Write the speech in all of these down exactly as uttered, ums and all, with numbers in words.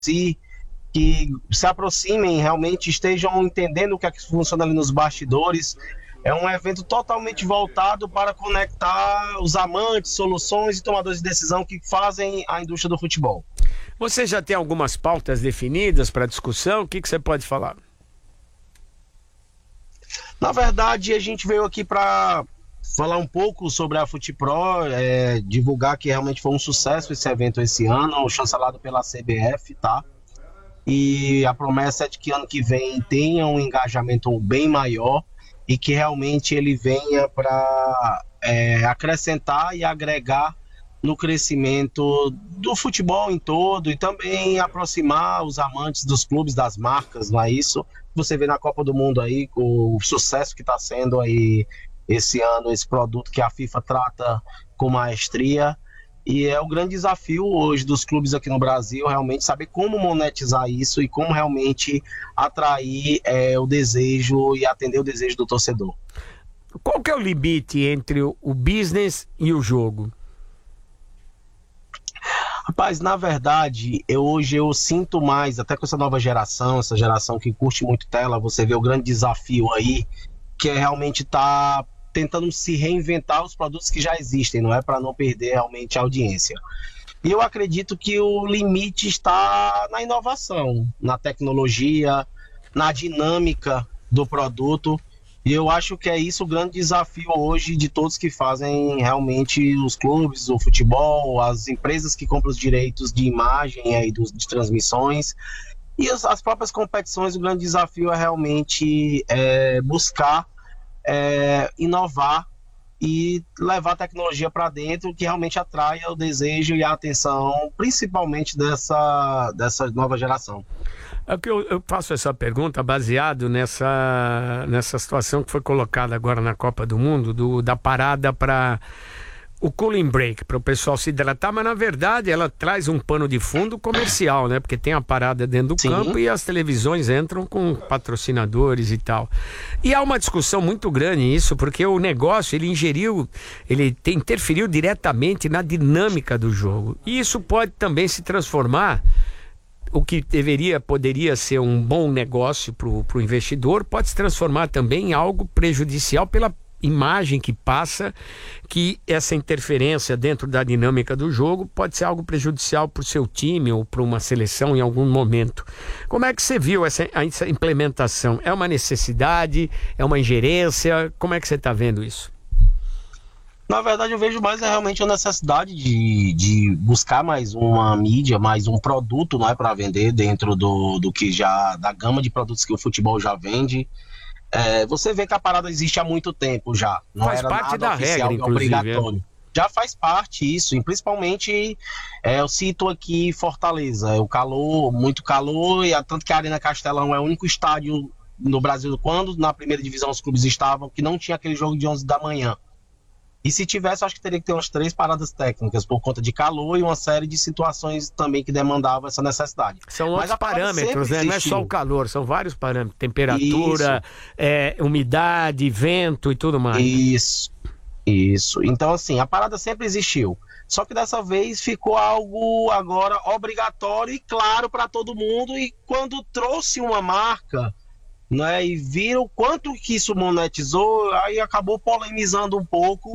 si, que se aproximem, realmente estejam entendendo o que é que funciona ali nos bastidores. É um evento totalmente voltado para conectar os amantes, soluções e tomadores de decisão que fazem a indústria do futebol. Você já tem algumas pautas definidas para discussão? O que, que você pode falar? Na verdade, a gente veio aqui para falar um pouco sobre a FUTPRO, é, divulgar que realmente foi um sucesso esse evento esse ano, chancelado pela C B F, tá? E a promessa é de que ano que vem tenha um engajamento bem maior e que realmente ele venha para é, acrescentar e agregar no crescimento do futebol em todo e também aproximar os amantes dos clubes, das marcas, não é isso? Você vê na Copa do Mundo aí o sucesso que está sendo aí esse ano, esse produto que a FIFA trata com maestria, e é o grande desafio hoje dos clubes aqui no Brasil, realmente saber como monetizar isso e como realmente atrair é, o desejo e atender o desejo do torcedor. Qual que é o limite entre o business e o jogo? Rapaz, na verdade, eu, hoje eu sinto mais, até com essa nova geração, essa geração que curte muito tela, você vê o grande desafio aí, que é realmente estar tá tentando se reinventar os produtos que já existem, não é? Para não perder realmente a audiência. E eu acredito que o limite está na inovação, na tecnologia, na dinâmica do produto. E eu acho que é isso o grande desafio hoje de todos que fazem realmente os clubes, o futebol, as empresas que compram os direitos de imagem aí dos, de transmissões e as, as próprias competições. O grande desafio é realmente é, buscar é, inovar e levar a tecnologia para dentro, que realmente atraia o desejo e a atenção, principalmente dessa, dessa nova geração. É que eu, eu faço essa pergunta baseado nessa, nessa situação que foi colocada agora na Copa do Mundo, do, da parada para o cooling break, para o pessoal se hidratar, mas na verdade ela traz um pano de fundo comercial, né? Porque tem a parada dentro do Sim. campo e as televisões entram com patrocinadores e tal. E há uma discussão muito grande nisso, porque o negócio, ele ingeriu, ele te, interferiu diretamente na dinâmica do jogo. E isso pode também se transformar. O que deveria, poderia ser um bom negócio para o investidor, pode se transformar também em algo prejudicial pela imagem que passa, que essa interferência dentro da dinâmica do jogo pode ser algo prejudicial para o seu time ou para uma seleção em algum momento. Como é que você viu essa, essa implementação? É uma necessidade? É uma ingerência? Como é que você está vendo isso? Na verdade, eu vejo mais é realmente a necessidade de, de buscar mais uma mídia, mais um produto, não é, para vender dentro do, do que já, da gama de produtos que o futebol já vende. É, você vê que a parada existe há muito tempo já. Não faz era parte nada da oficial regra, e obrigatório. É. Já faz parte isso, e principalmente é, eu cito aqui Fortaleza, o calor, muito calor, e tanto que a Arena Castelão é o único estádio no Brasil, quando na primeira divisão os clubes estavam, que não tinha aquele jogo de onze da manhã. E se tivesse, acho que teria que ter umas três paradas técnicas por conta de calor e uma série de situações também que demandavam essa necessidade. São outros parâmetros, né? Não é só o calor, são vários parâmetros. Temperatura, é, umidade, vento e tudo mais. Isso, isso. Então, assim, a parada sempre existiu. Só que dessa vez ficou algo agora obrigatório e claro para todo mundo. E quando trouxe uma marca, né, e viram quanto que isso monetizou, aí acabou polemizando um pouco,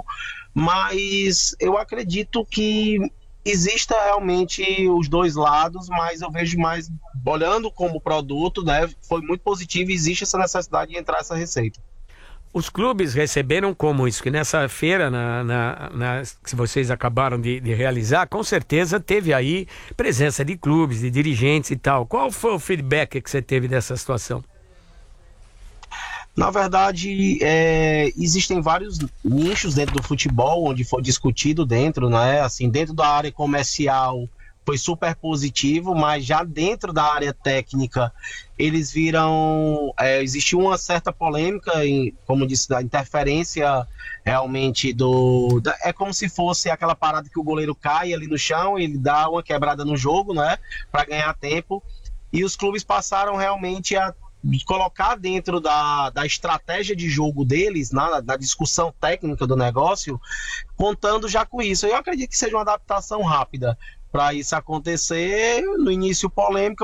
mas eu acredito que exista realmente os dois lados, mas eu vejo mais, olhando como produto, né, foi muito positivo e existe essa necessidade de entrar essa receita. Os clubes receberam como isso? Que nessa feira, na, na, na, que vocês acabaram de, de realizar, com certeza teve aí presença de clubes, de dirigentes e tal. Qual foi o feedback que você teve dessa situação? Na verdade, é, existem vários nichos dentro do futebol, onde foi discutido dentro, né? Assim, dentro da área comercial foi super positivo, mas já dentro da área técnica, eles viram, é, existiu uma certa polêmica, em, como disse, da interferência realmente do... Da, é como se fosse aquela parada que o goleiro cai ali no chão, ele dá uma quebrada no jogo, né? Para ganhar tempo, e os clubes passaram realmente a colocar dentro da, da estratégia de jogo deles, na, na discussão técnica do negócio, contando já com isso. Eu acredito que seja uma adaptação rápida, para isso acontecer. No início polêmica,